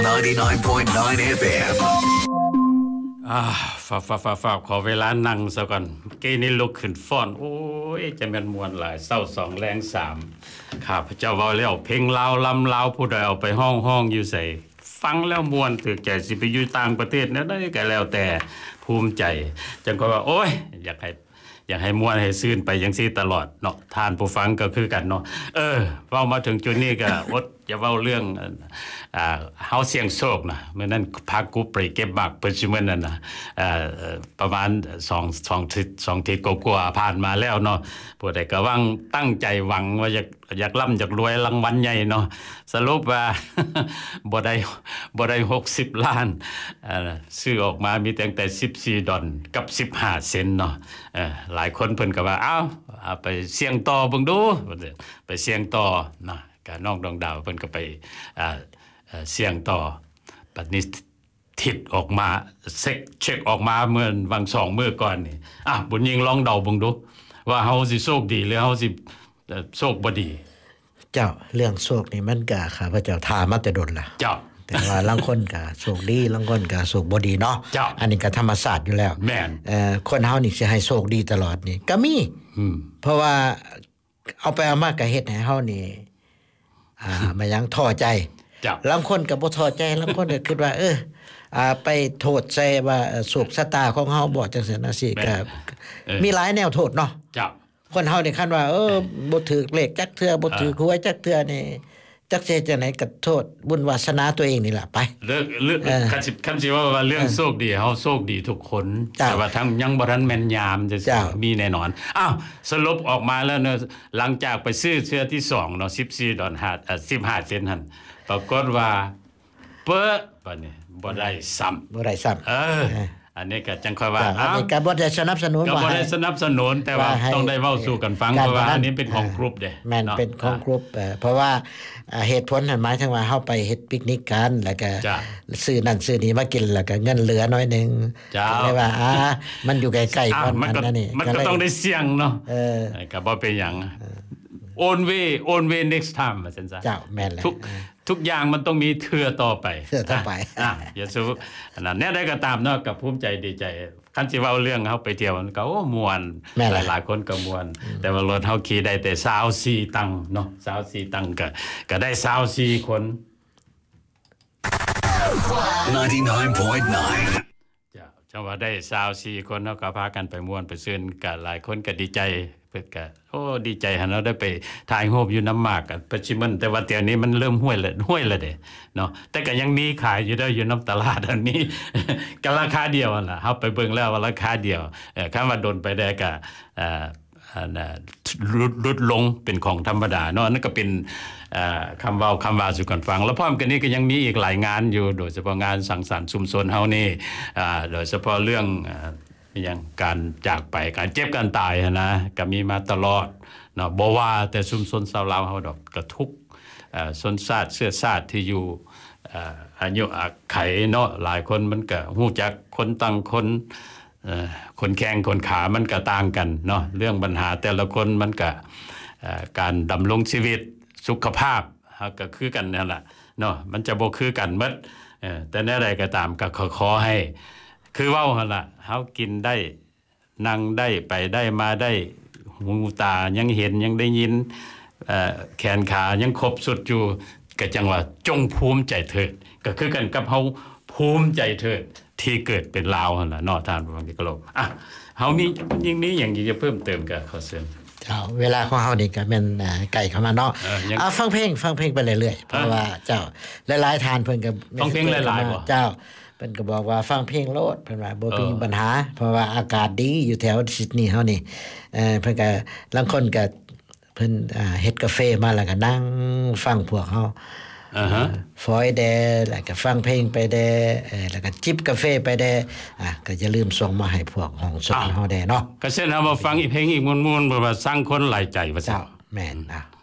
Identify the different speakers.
Speaker 1: 99.9 FM
Speaker 2: อ่าฝากขอเวลานั่งซะก่อนกี้นี้ลุกขึ้นฟ้อนโอ้ยจะแม่นมวนหลายเศร้า2แรง3ข้าพเจ้าเว้าแล้วเพลงลาวลำลาวผู้ใดเอาไปห้องอยู่ใส่ฟังแล้วมวนถึกใจสิไปอยู่ต่างประเทศแนวใดก็แล้วแต่ภูมิใจจังก็ว่าโอ้ยอยากให้มวนให้ซื่นไปจังซี่ตลอดเนาะท่านผู้ฟังก็คือกันเนาะเว้ามาถึงจุดนี้ก็อดจะเว้าเรื่องเฮาเสียงโชคนะมื้อนั้นพากูไปเก็บบักเพิ่นสิมื้อนั้นน่ะประมาณ2ทิศกว่าๆผ่านมาแล้วเนาะผู้ใดก็ตั้งใจหวังว่าอยากร่ำอยากรวยรางวัลใหญ่เนาะสรุปว่า บ่ได้60ล้านซื้อออกมามีแต่14ดอลกับ15เซนต์เนาะหลายคนเพิ่นก็ว่าเอาไปเสี่ยงต่อเบิ่งดูไปเสี่ยงต่อเนาะก็น้องดวงดาวเพิ่นก็ไปเสี่ยงต่อบัดนี้ทิศออกมาเช็คออกมาเมื่อวัน2มื้อก่อนนี่บุญยิงลองเดาเบิ่งดูว่าเฮาสิโชคดีหรือเฮาสิโชคบ่ดี
Speaker 3: เจ้าเรื่องโชคนี่มันก็ข้าพเจ้าถามมาแต่ดนล่ะ
Speaker 2: เจ้า
Speaker 3: แต่ว่าลางคนก็โชคดีลางคนก็โชคบ่ดีเนาะอันนี้ก็ธรรมชาติอยู่แล้ว
Speaker 2: แม่น
Speaker 3: คนเฮานี่สิให้โชคดีตลอดนี่ก็มีเพราะว่าเอาไปเอามาก็เฮ็ดให้เฮานี่มายังท้อใจลางคนก็บ่ท้อใจลางคนก็คิดว่าไปโทษใส่ว่าโชคชะตาของเฮาบ่จังซั่นน่ะสิก็มีหลายแนวโทษเนาะคนเฮานี่คันว่าบ่ถูกเลขจักเทื่อบ่ถูกหวยจักเทื่อนี่จักสิจังได๋ก็โทษบุญวาสนาตัวเองนี่ล่ะไป
Speaker 2: เรื่องคันสิว่าเรื่องโชคดีเฮาโชคดีทุกคนแต่ว่าทั้งยังบ่ทันแม่นยามจะมีแน่นอนสรุปออกมาแล้วเนาะหลังจากไปซื้อเสื้อที่2เนาะ14ดอล15เซนต์หั่นปรากฏว่าเป๊ะบัดนี้บ่ได้ซ้ำอันนี้ก็จังค่อยว่า
Speaker 3: อันนี้ก็บ่ได้สนับสนุน
Speaker 2: ก็บ่ได้สนับสนุนแต่ว่าต้องได้เว้าสู่กันฟังเพราะว่าอันนี้เป็นของกรุ๊ปเด้
Speaker 3: แม่นเป็นของกรุ๊ปเพราะว่าเหตุผลหมายถึงว่าเฮาไปเฮ็ดปิกนิกกันแล้วก็ซื้อนั่นซื้อนี่มากินแล้วก็เงินเหลือน้อยนึงก็เลยว่ามันอยู่ใกล้ๆกันนั่นนี่
Speaker 2: มันก็ต้องได้เสี่ยงเนาะก็บ่เป็นหยังown way next time ว่าซั่นซะ
Speaker 3: เจ้าแม่นแล้ว
Speaker 2: ทุกอย่างมันต้องมีเทื่อต่อไปอย่าสู้นั่นแน่ได้ก็ตามเนาะกับภูมิใจดีใจคันสิเว้าเรื่องเฮาไปเที่ยวมันก็ม่วนหลายๆคนก็ม่วนแต่ว่ารถเฮาขี่ได้แต่24ตังค์เนาะ24ตังค์ก็ได้24คน
Speaker 1: 99.9
Speaker 2: จังว่าได้24คนเนาะก็พากันไปม่วนไปซื่นก็หลายคนก็ดีใจเพิ่นก็ดีใจหั่นเนาะได้ไปถ่ายรูปอยู่น้ำหมากกันปัจจุบันแต่ว่าเดี๋ยวนี้มันเริ่มห้วยแล้วเด้เนาะแต่ก็ยังมีขายอยู่เด้ออยู่น้ำตลาดอันนี้ก็ราคาเดียวนั่นล่ะเฮาไปเบิ่งแล้วว่าราคาเดียวคำว่าดนไปได้ก็ลดลงเป็นของธรรมดาเนาะนั่นก็เป็นคำว่าสู่กันฟังแล้วพร้อมกันนี้ก็ยังมีอีกหลายงานอยู่โดยเฉพาะงานสังสรรค์ชุมชนเฮานี่โดยเฉพาะเรื่องอย่างการจากไปการเจ็บการตายนะก็มีมาตลอดเนาะบ่ว่าแต่ชุมชนชาวลาวเฮาดอกก็ทุกชนชาติเชื้อชาติที่อยู่อายุไขเนาะหลายคนมันก็ฮู้จักคนต่างคนคนแข้งคนขามันก็ต่างกันเนาะเรื่องปัญหาแต่ละคนมันก็การดำรงชีวิตสุขภาพก็คือกันนั่นแหละเนาะมันจะบ่คือกันหมดแต่แนวใดก็ตามก็ขอให้คือเว้าหั่นล่ะเฮากินได้นั่งได้ไปได้มาได้หูตายังเห็นยังได้ยินแขนขายังครบสุดอยู่ก็จังว่าจงภูมิใจเถิดก็คือกันกับเฮาภูมิใจเถิดที่เกิดเป็นลาวหั่นล่ะเนาะท่านผู้ฟังที่เคารพเฮามียิ่งนี้อย่างจะเพิ่มเติมก็ขอเชิญ
Speaker 3: เจ้าเวลาของเฮานี่ก็แม่นไก่เข้ามาเนาะฟังเพลงไปเรื่อยๆเพราะว่าเจ้าหลายๆทานเพิ่นก็
Speaker 2: ฟังเพลงหลายๆบ่
Speaker 3: เจ้าเพิ่นก็บอกว่าฟังเพลงโลดเพิ่นว่าบ่มีปัญหาเพราะว่าอากาศดีอยู่แถวซิดนีย์เฮานี่เพิ่นก็ลางคนก็เพิ่นเฮ็ดกาแฟมาแล้วก็นั่งฟังพวกเฮาฟอยแดแล้วก็ฟังเพลงไปแดแล้วก็จิบกาแฟไปแดก็อย่าลืมส่งมาให้พวกห้องส่งเฮาแดเนาะ
Speaker 2: ก็เช่นเฮามาฟังอีกเพลงอีกม่วนๆเพราะว่าสร้างคนหลายใจว่า
Speaker 3: เจ้าแม่น